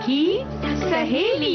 सखी सहेली।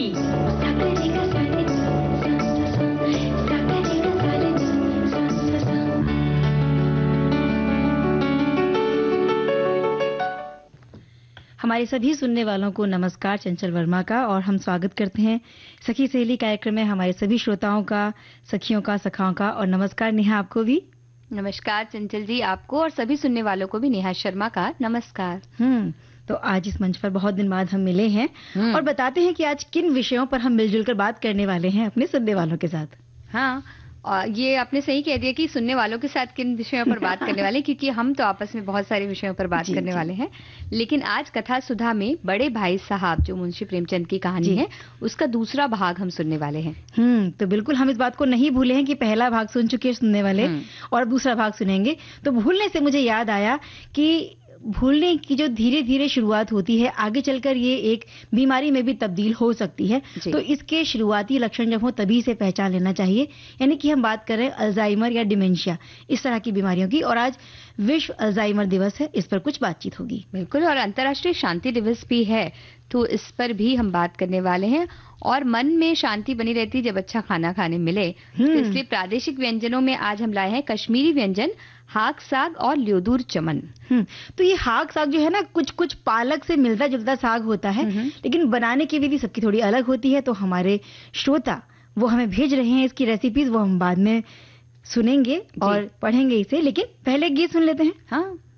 हमारे सभी सुनने वालों को नमस्कार चंचल वर्मा का, और हम स्वागत करते हैं सखी सहेली कार्यक्रम में हमारे सभी श्रोताओं का, सखियों का, सखाओं का। और नमस्कार नेहा, आपको भी नमस्कार चंचल जी, आपको और सभी सुनने वालों को भी नेहा शर्मा का नमस्कार। तो आज इस मंच पर बहुत दिन बाद हम मिले हैं और बताते हैं कि आज किन विषयों पर हम मिलजुल कर बात करने वाले हैं अपने सुनने वालों के साथ। हाँ, और ये आपने सही कह दिया कि सुनने वालों के साथ किन विषयों पर बात करने वाले हैं, क्योंकि हम तो आपस में बहुत सारे विषयों पर बात करने वाले हैं। लेकिन आज कथा सुधा में बड़े भाई साहब, जो मुंशी प्रेमचंद की कहानी है, उसका दूसरा भाग हम सुनने वाले हैं। तो बिल्कुल हम इस बात को नहीं भूले हैं कि पहला भाग सुन चुके हैं सुनने वाले और दूसरा भाग सुनेंगे। तो भूलने से मुझे याद आया कि भूलने की जो धीरे धीरे शुरुआत होती है, आगे चलकर ये एक बीमारी में भी तब्दील हो सकती है। तो इसके शुरुआती लक्षण जब हो तभी इसे पहचान लेना चाहिए। यानी कि हम बात कर रहे हैं अल्जाइमर या डिमेंशिया, इस तरह की बीमारियों की। और आज विश्व अल्जाइमर दिवस है, इस पर कुछ बातचीत होगी। बिल्कुल, और अंतर्राष्ट्रीय शांति दिवस भी है, तो इस पर भी हम बात करने वाले हैं। और मन में शांति बनी रहती है जब अच्छा खाना खाने मिले, तो इसलिए प्रादेशिक व्यंजनों में आज हम लाए हैं कश्मीरी व्यंजन हाक साग और ल्योदूर चमन। तो ये हाक साग जो है ना, कुछ कुछ पालक से मिलता जुलता साग होता है, लेकिन बनाने की विधि सबकी थोड़ी अलग होती है। तो हमारे श्रोता वो हमें भेज रहे हैं इसकी रेसिपीज, वो हम बाद में सुनेंगे और पढ़ेंगे इसे। लेकिन पहले गीत सुन लेते हैं। हाँ।